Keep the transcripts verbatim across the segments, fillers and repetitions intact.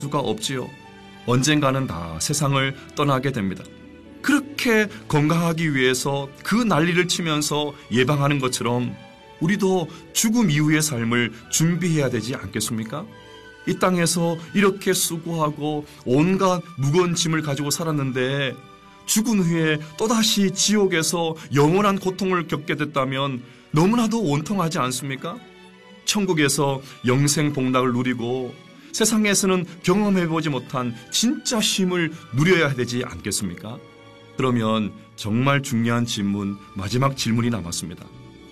수가 없지요. 언젠가는 다 세상을 떠나게 됩니다. 그렇게 건강하기 위해서 그 난리를 치면서 예방하는 것처럼 우리도 죽음 이후의 삶을 준비해야 되지 않겠습니까? 이 땅에서 이렇게 수고하고 온갖 무거운 짐을 가지고 살았는데 죽은 후에 또다시 지옥에서 영원한 고통을 겪게 됐다면 너무나도 원통하지 않습니까? 천국에서 영생 복락을 누리고 세상에서는 경험해보지 못한 진짜 쉼을 누려야 되지 않겠습니까? 그러면 정말 중요한 질문, 마지막 질문이 남았습니다.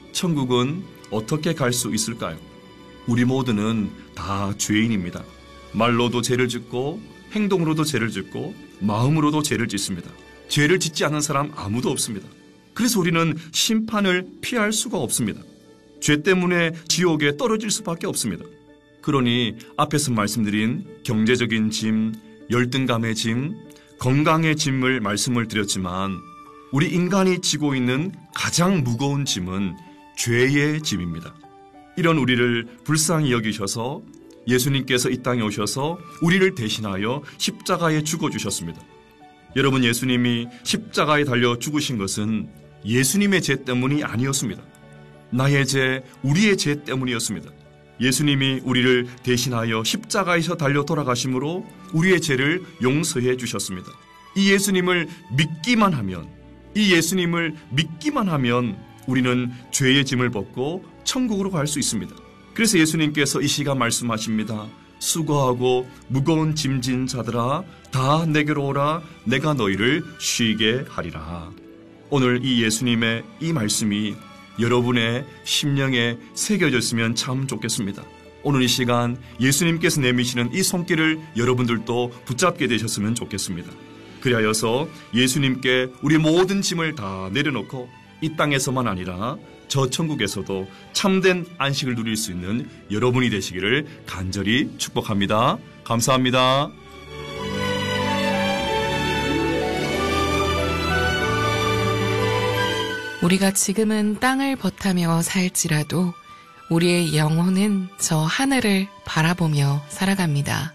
천국은 어떻게 갈 수 있을까요? 우리 모두는 다 죄인입니다. 말로도 죄를 짓고 행동으로도 죄를 짓고 마음으로도 죄를 짓습니다. 죄를 짓지 않은 사람 아무도 없습니다. 그래서 우리는 심판을 피할 수가 없습니다. 죄 때문에 지옥에 떨어질 수밖에 없습니다. 그러니 앞에서 말씀드린 경제적인 짐, 열등감의 짐, 건강의 짐을 말씀을 드렸지만 우리 인간이 지고 있는 가장 무거운 짐은 죄의 짐입니다. 이런 우리를 불쌍히 여기셔서 예수님께서 이 땅에 오셔서 우리를 대신하여 십자가에 죽어주셨습니다. 여러분, 예수님이 십자가에 달려 죽으신 것은 예수님의 죄 때문이 아니었습니다. 나의 죄, 우리의 죄 때문이었습니다. 예수님이 우리를 대신하여 십자가에서 달려 돌아가심으로 우리의 죄를 용서해 주셨습니다. 이 예수님을 믿기만 하면, 이 예수님을 믿기만 하면 우리는 죄의 짐을 벗고 천국으로 갈 수 있습니다. 그래서 예수님께서 이 시간 말씀하십니다. 수고하고 무거운 짐진 자들아 다 내게로 오라. 내가 너희를 쉬게 하리라. 오늘 이 예수님의 이 말씀이 여러분의 심령에 새겨졌으면 참 좋겠습니다. 오늘 이 시간 예수님께서 내미시는 이 손길을 여러분들도 붙잡게 되셨으면 좋겠습니다. 그리하여서 예수님께 우리 모든 짐을 다 내려놓고 이 땅에서만 아니라 저 천국에서도 참된 안식을 누릴 수 있는 여러분이 되시기를 간절히 축복합니다. 감사합니다. 우리가 지금은 땅을 버타며 살지라도 우리의 영혼은 저 하늘을 바라보며 살아갑니다.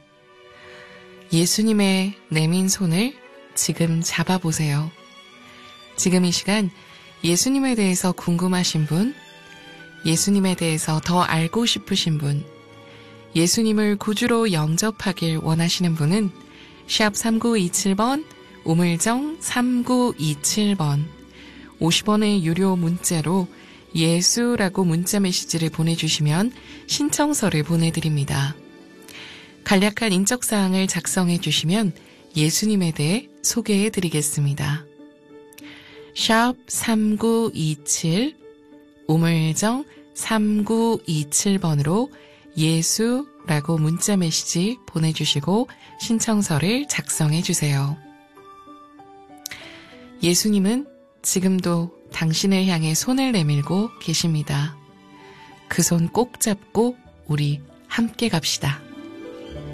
예수님의 내민 손을 지금 잡아보세요. 지금 이 시간 예수님에 대해서 궁금하신 분, 예수님에 대해서 더 알고 싶으신 분, 예수님을 구주로 영접하길 원하시는 분은 샵 삼구이칠 번, 우물정 삼구이칠 번, 오십 원의 유료 문자로 예수라고 문자 메시지를 보내주시면 신청서를 보내드립니다. 간략한 인적사항을 작성해 주시면 예수님에 대해 소개해드리겠습니다. 샵 삼구이칠, 우물정 삼구이칠 번으로 예수라고 문자 메시지 보내주시고 신청서를 작성해 주세요. 예수님은 지금도 당신을 향해 손을 내밀고 계십니다. 그 손 꼭 잡고 우리 함께 갑시다.